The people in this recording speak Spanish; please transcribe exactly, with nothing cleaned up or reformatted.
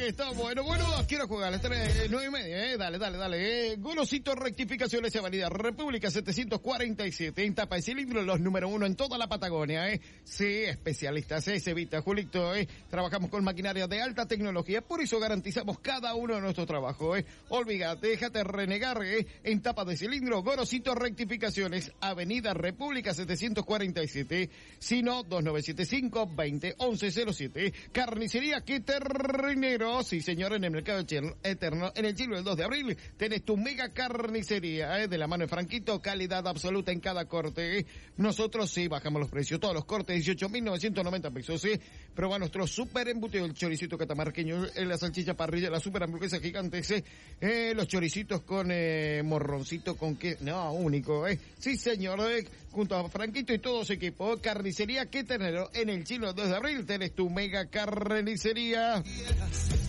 está bueno, bueno, quiero jugar a las tres, nueve y media, eh, dale, dale, dale, eh. Golosito Rectificaciones, Avenida República setecientos cuarenta y siete, en tapa y cilindro, los número uno en toda la Patagonia, eh. Sí, especialistas, eh, Cevita, Julito, eh. Trabajamos con maquinaria de alta tecnología, por eso garantizamos cada uno de nuestros trabajos, eh. Olvídate, déjate renegar, eh. En tapa de cilindro, Golosito Rectificaciones, Avenida República setecientos cuarenta y siete, sino dos nueve siete cinco, veinte, once cero siete. Carnicería Que Ternero, sí señor, en el mercado eterno, en el Chilo del dos de abril, tenés tu mega carnicería, eh, de la mano de Franquito, calidad absoluta en cada corte, eh. Nosotros sí bajamos los precios, todos los cortes, dieciocho mil novecientos noventa pesos, eh. Prueba nuestro super embutido, el choricito catamarqueño, eh, la salchicha parrilla, la super hamburguesa gigante, eh, eh, los choricitos con eh, morroncito, con que, no, único, eh. Sí señor, eh, junto a Franquito y todo su equipo, carnicería Que Ternero, en el Chilo del dos de abril, tenés tu mega carnicería.